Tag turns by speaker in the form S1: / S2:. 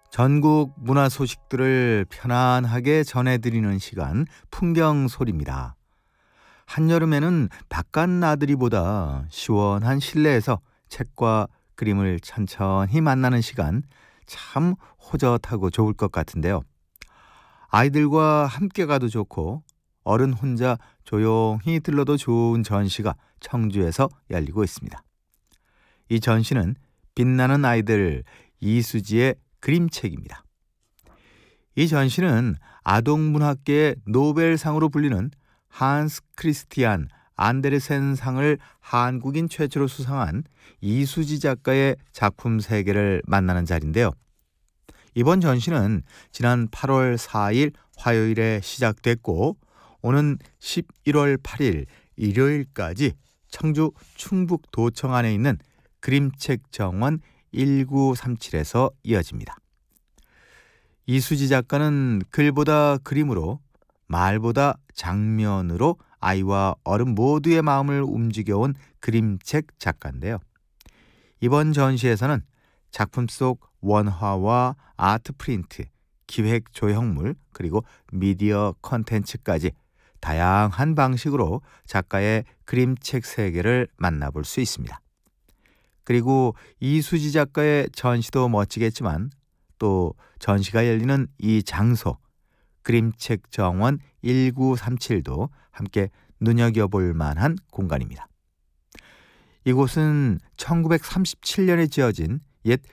S1: 전국 문화 소식들을 편안하게 전해드리는 시간 풍경소리입니다. 한여름에는 바깥 나들이보다 시원한 실내에서 책과 그림을 천천히 만나는 시간 참 호젓하고 좋을 것 같은데요. 아이들과 함께 가도 좋고 어른 혼자 조용히 들러도 좋은 전시가 청주에서 열리고 있습니다. 이 전시는 빛나는 아이들 이수지의 그림책입니다. 이 전시는 아동문학계의 노벨상으로 불리는 한스 크리스티안 안데르센상을 한국인 최초로 수상한 이수지 작가의 작품 세계를 만나는 자리인데요. 이번 전시는 지난 8월 4일 화요일에 시작됐고 오는 11월 8일 일요일까지 청주 충북도청 안에 있는 그림책 정원 1937에서 이어집니다. 이수지 작가는 글보다 그림으로, 말보다 장면으로 아이와 어른 모두의 마음을 움직여온 그림책 작가인데요. 이번 전시에서는 작품 속 원화와 아트 프린트, 기획 조형물, 그리고 미디어 콘텐츠까지 다양한 방식으로 작가의 그림책 세계를 만나볼 수 있습니다. 그리고 이수지 작가의 전시도 멋지겠지만 또 전시가 열리는 이 장소, 그림책 정원 1937도 함께 눈여겨볼 만한 공간입니다. 이곳은 1937년에 지어진 옛